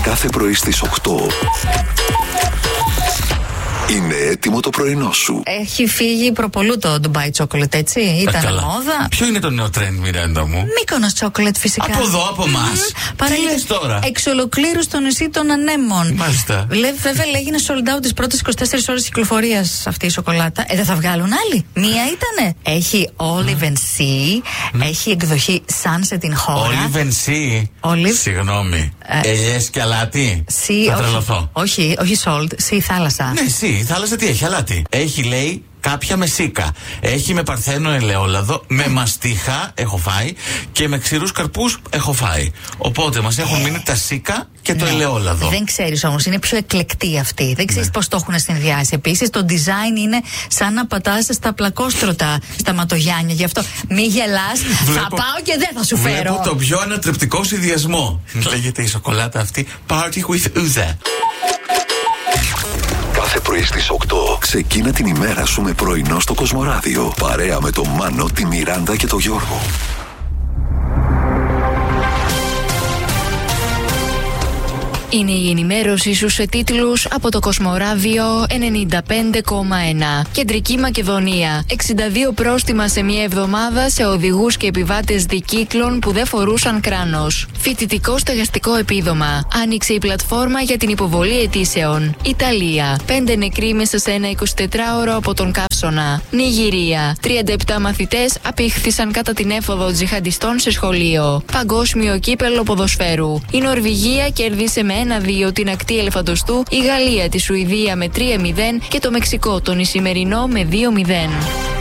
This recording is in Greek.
Κάθε πρωί στις 8. Είναι έτοιμο το πρωινό σου. Έχει φύγει προπολού το Dubai Chocolate, έτσι. Ήταν μόδα. Ποιο είναι το νέο trend, Μιράντα μου? Μύκονος Chocolate, φυσικά. Από εδώ, από εμάς. Τι λες τώρα? Εξ ολοκλήρου στο νησί των Ανέμων. Μάλιστα. Βέβαια έγινε sold out τις πρώτες 24 ώρες κυκλοφορίας αυτή η σοκολάτα. Δεν θα βγάλουν άλλη. Μία ήτανε. Έχει Olive and Sea. Έχει εκδοχή Sunset in χώρα. Olive and Sea. Συγγνώμη. Ελιές και αλάτι. Θα τρελαθώ. Όχι sold. Sea θάλασσα. Ναι, Sea θάλασσα τι έχει, αλάτι. Έχει, λέει, κάποια με σίκα. Έχει με παρθένο ελαιόλαδο, με μαστίχα έχω φάει και με ξηρούς καρπούς έχω φάει. Οπότε μας έχουν μείνει τα σίκα και το ελαιόλαδο. Δεν ξέρεις όμως, είναι πιο εκλεκτή αυτή. Δεν ξέρεις πώς το έχουν συνδυάσει. Επίσης το design είναι σαν να πατάς στα πλακόστρωτα στα ματογιάνια. Γι' αυτό μη γελάς, θα πάω και δεν θα σου φέρω. Βλέπω το πιο ανατρεπτικό συνδυασμό. Λέγεται η σοκολάτα αυτή Party with Uza. Κάθε πρωί στις 8 ξεκίνα την ημέρα σου με πρωινό στο Κοσμοράδιο. Παρέα με τον Μάνο, τη Μιράντα και τον Γιώργο. Είναι η ενημέρωση σου σε τίτλους από το Κοσμοράδιο 95,1. Κεντρική Μακεδονία. 62 πρόστιμα σε μία εβδομάδα σε οδηγούς και επιβάτες δικύκλων που δεν φορούσαν κράνος. Φοιτητικό στεγαστικό επίδομα. Άνοιξε η πλατφόρμα για την υποβολή αιτήσεων. Ιταλία. 5 νεκροί μέσα σε ένα 24ωρο από τον Καύσωνα. Νιγηρία. 37 μαθητές απήχθησαν κατά την έφοδο τζιχαντιστών σε σχολείο. Παγκόσμιο κύπελλο ποδοσφαίρου. Η Νορβηγία κέρδισε με 1-2 την ακτή Ελεφαντοστού, η Γαλλία τη Σουηδία με 3-0 και το Μεξικό τον Ισημερινό με 2-0.